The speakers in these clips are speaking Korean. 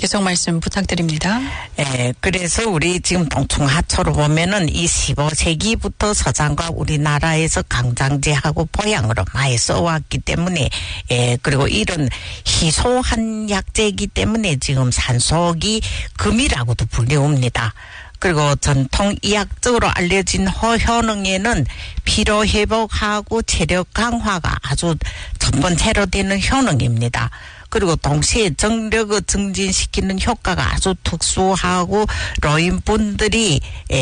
계속 말씀 부탁드립니다. 그래서 우리 지금 동충하초로 보면은 이 15세기부터 서장과 우리나라에서 강장제하고 보양으로 많이 써왔기 때문에, 그리고 이런 희소한 약재이기 때문에 지금 산속이 금이라고도 불리웁니다. 그리고 전통 의학적으로 알려진 효능에는 피로 회복하고 체력 강화가 아주 첫 번째로 되는 효능입니다. 그리고 동시에 정력을 증진시키는 효과가 아주 특수하고 노인분들이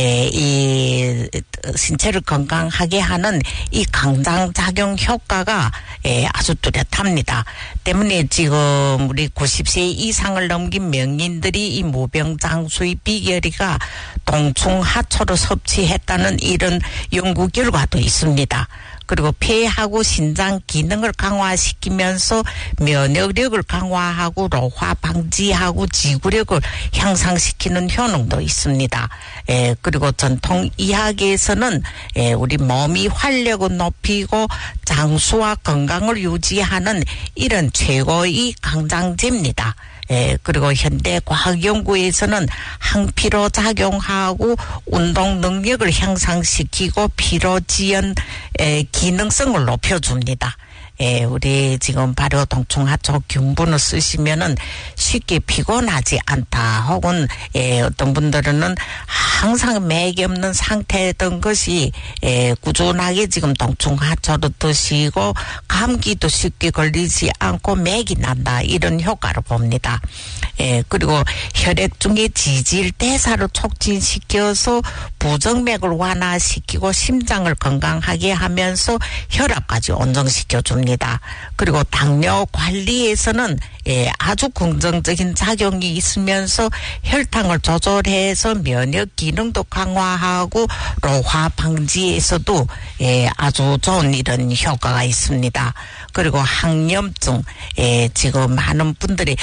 이 신체를 건강하게 하는 이 강장작용 효과가 아주 뚜렷합니다. 때문에 지금 우리 90세 이상을 넘긴 명인들이 이 무병장수의 비결이가 동충하초를 섭취했다는 이런 연구 결과도 있습니다. 그리고 폐하고 신장 기능을 강화시키면서 면역력을 강화하고 노화 방지하고 지구력을 향상시키는 효능도 있습니다. 그리고 전통 의학에서는 우리 몸이 활력을 높이고 장수와 건강을 유지하는 이런 최고의 강장제입니다. 그리고 현대 과학연구에서는 항피로 작용하고 운동 능력을 향상시키고 피로 지연 기능성을 높여줍니다. 우리 지금 발효 동충하초 균분을 쓰시면은 쉽게 피곤하지 않다. 혹은 어떤 분들은 항상 맥이 없는 상태였던 것이 꾸준하게 지금 동충하초를 드시고 감기도 쉽게 걸리지 않고 맥이 난다. 이런 효과를 봅니다. 그리고 혈액 중에 지질 대사를 촉진시켜서 부정맥을 완화시키고 심장을 건강하게 하면서 혈압까지 온정시켜 줍니다. 그리고 당뇨 관리에서는 아주 긍정적인 작용이 있으면서 혈당을 조절해서 면역 기능도 강화하고 노화 방지에서도 아주 좋은 이런 효과가 있습니다. 그리고 항염증, 지금 많은 분들이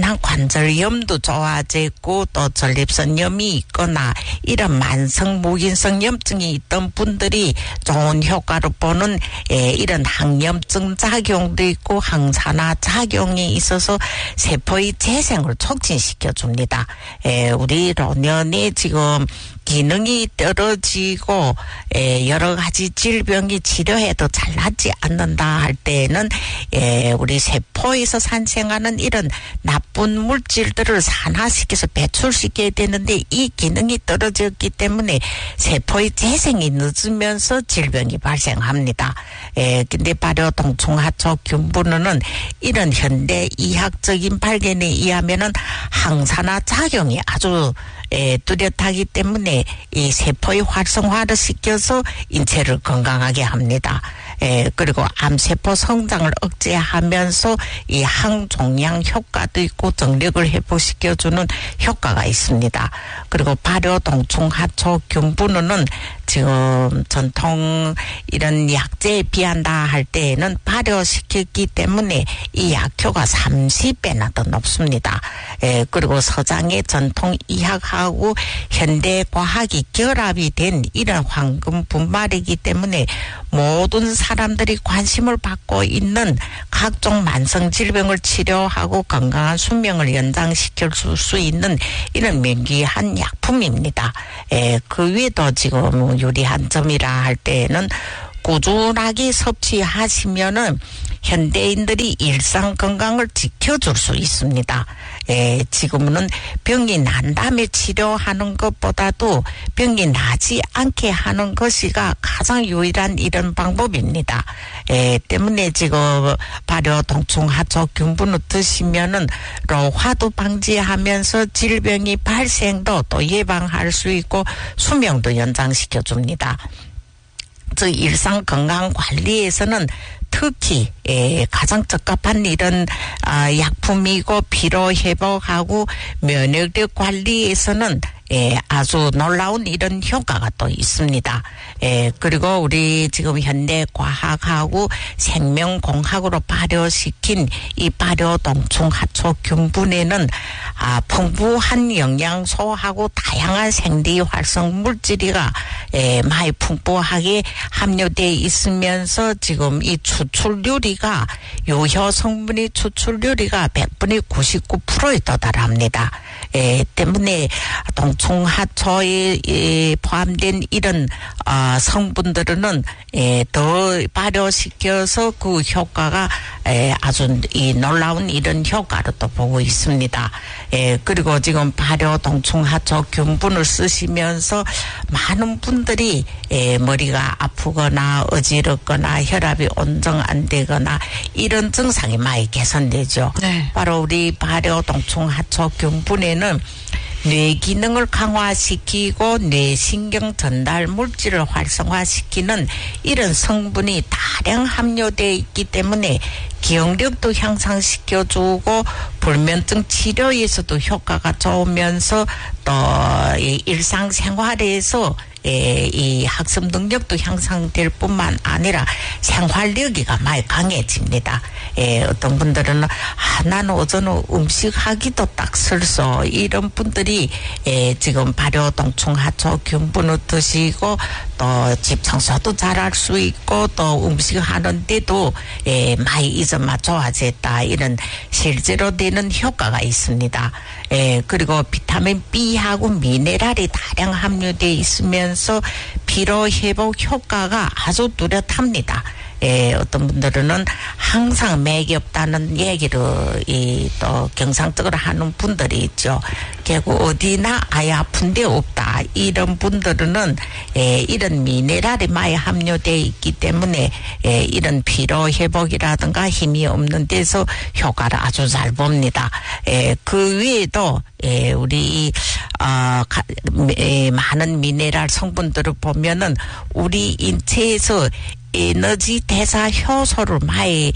관절염도 좋아졌고 또 전립선염이 있거나 이런 만성 무균성 염증이 있던 분들이 좋은 효과를 보는 이런 항염증 작용도 있고 항산화 작용이 있어서 세포의 재생을 촉진시켜 줍니다. 우리 노년에 지금 기능이 떨어지고 여러 가지 질병이 치료해도 잘 낫지 않는다 할 때에는 우리 세포에서 산생하는 이런 나쁜 물질들을 산화시켜서 배출시켜야 되는데 이 기능이 떨어졌기 때문에 세포의 재생이 늦으면서 질병이 발생합니다. 근데 발효 동충하초 균분은 이런 현대 의학적인 발견에 의하면은 항산화 작용이 아주 뚜렷하기 때문에 이 세포의 활성화를 시켜서 인체를 건강하게 합니다. 그리고 암세포 성장을 억제하면서 이 항종양 효과도 있고 정력을 회복시켜주는 효과가 있습니다. 그리고 발효 동충하초 균분은 지금 전통 이런 약재에 비한다 할 때에는 발효시켰기 때문에 이 약효가 30배나 더 높습니다. 그리고 서장의 전통 의학하고 현대 과학이 결합이 된 이런 황금 분말이기 때문에 모든 사람들이 관심을 받고 있는 각종 만성 질병을 치료하고 건강한 수명을 연장시킬 수 있는 이런 명기한 약품입니다. 그 외에도 지금 유리한 점이라 할 때에는 꾸준하게 섭취하시면은 현대인들이 일상 건강을 지켜줄 수 있습니다. 지금은 병이 난 다음에 치료하는 것보다도 병이 나지 않게 하는 것이가 가장 유일한 이런 방법입니다. 때문에 지금 발효 동충하초 균분을 드시면은 노화도 방지하면서 질병이 발생도 또 예방할 수 있고 수명도 연장시켜 줍니다. 즉 일상 건강 관리에서는 특히 가장 적합한 이런 약품이고 피로 회복하고 면역력 관리에서는 아주 놀라운 이런 효과가 또 있습니다. 그리고 우리 지금 현대 과학하고 생명공학으로 발효시킨 이 발효동충하초균분에는 풍부한 영양소하고 다양한 생리 활성 물질이가 많이 풍부하게 함유되어 있으면서 지금 이 추출률이가 유효 성분이 추출률이가 100분의 99%에 도달합니다. 때문에 동충하초에 포함된 이런 성분들은 더 발효시켜서 그 효과가 아주 이 놀라운 이런 효과를 또 보고 있습니다. 그리고 지금 발효 동충하초 균분을 쓰시면서 많은 분들이 머리가 아프거나 어지럽거나 혈압이 온정 안 되거나 이런 증상이 많이 개선되죠. 네. 바로 우리 발효 동충하초 균분에는 뇌 기능을 강화시키고 뇌신경 전달 물질을 활성화시키는 이런 성분이 다량 함유되어 있기 때문에 기억력도 향상시켜주고 불면증 치료에서도 효과가 좋으면서 또 일상생활에서 이 학습 능력도 향상될 뿐만 아니라 생활력이가 많이 강해집니다. 어떤 분들은 나는 오전에 음식하기도 딱 설서 이런 분들이 지금 발효 동충하초 균분을 드시고 또 집 청소도 잘할 수 있고 또 음식하는데도 많이 이전만 좋아졌다 이런 실제로 되는 효과가 있습니다. 그리고 비타민 B하고 미네랄이 다량 함유되어 있으면서 피로 회복 효과가 아주 뚜렷합니다. 어떤 분들은 항상 맥이 없다는 얘기를 또 경상적으로 하는 분들이 있죠. 결국 어디나 아예 아픈 데 없다. 이런 분들은 이런 미네랄이 많이 함유되어 있기 때문에 이런 피로 회복이라든가 힘이 없는 데서 효과를 아주 잘 봅니다. 그 외에도 우리 많은 미네랄 성분들을 보면은 우리 인체에서 에너지 대사 효소를 많이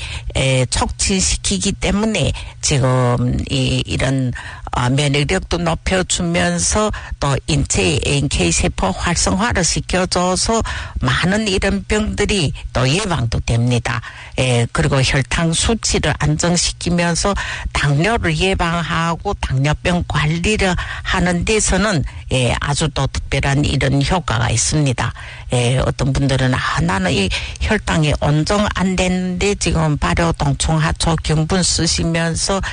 촉진시키기 때문에 지금 이런 면역력도 높여주면서 또 인체의 NK세포 활성화를 시켜줘서 많은 이런 병들이 또 예방도 됩니다. 그리고 혈당 수치를 안정시키면서 당뇨를 예방하고 당뇨병 관리를 하는 데서는 아주 또 특별한 이런 효과가 있습니다. 어떤 분들은 나는 이 혈당이 온정 안 되는데 지금 발효 동충하초 균분 쓰시면서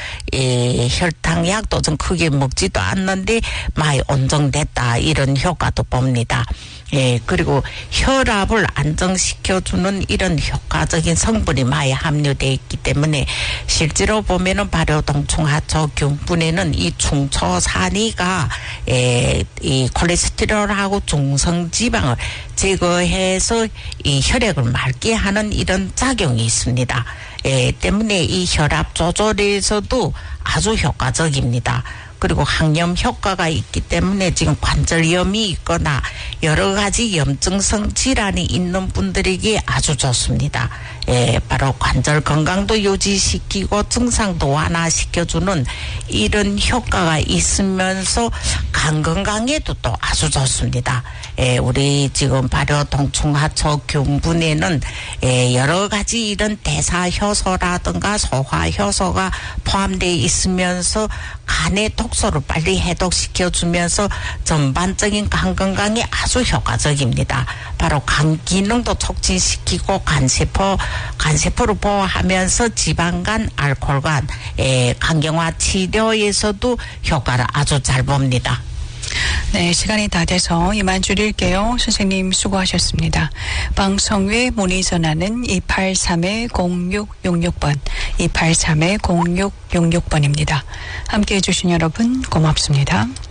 혈당약도 좀 크게 먹지도 않는데 많이 온정됐다 이런 효과도 봅니다. 그리고 혈압을 안정시켜주는 이런 효과적인 성분이 많이 함유되어 있기 때문에 실제로 보면은 발효 동충하초 균분에는 이 중초산이가 이 콜레스테롤하고 중성지방을 제거해서 이 혈액을 맑게 하는 이런 작용이 있습니다. 때문에 이 혈압 조절에서도 아주 효과적입니다. 그리고 항염 효과가 있기 때문에 지금 관절염이 있거나 여러 가지 염증성 질환이 있는 분들에게 아주 좋습니다. 바로 관절 건강도 유지시키고 증상도 완화시켜주는 이런 효과가 있으면서 간 건강에도 또 아주 좋습니다. 우리 지금 발효 동충하초 균분에는 여러 가지 이런 대사 효소라든가 소화 효소가 포함되어 있으면서 간의 독소를 빨리 해독시켜주면서 전반적인 간 건강에 아주 효과적입니다. 바로 간 기능도 촉진시키고 간세포를 보호하면서 지방간, 알코올간, 간경화 치료에서도 효과를 아주 잘 봅니다. 네, 시간이 다 돼서 이만 줄일게요. 선생님 수고하셨습니다. 방송 외 문의 전화는 283-0666번, 283-0666번입니다. 함께해 주신 여러분 고맙습니다.